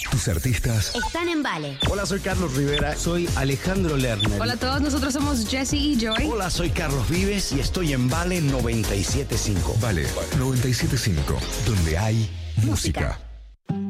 Tus artistas están en Vale. Hola, soy Carlos Rivera. Soy Alejandro Lerner. Hola a todos, nosotros somos Jesse y Joy. Hola, soy Carlos Vives y estoy en Vale 97.5. Vale 97.5, donde hay música.